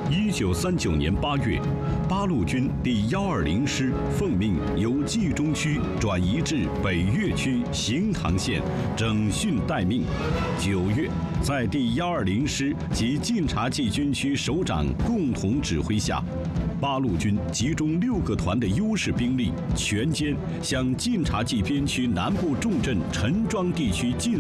1939年8月，八路军第120师奉命由冀中区转移至北岳区行唐县整训待命。9月，在第120师及晋察冀军区首长共同指挥下，八路军集中6个团的优势兵力，全歼向晋察冀边区南部重镇陈庄地区进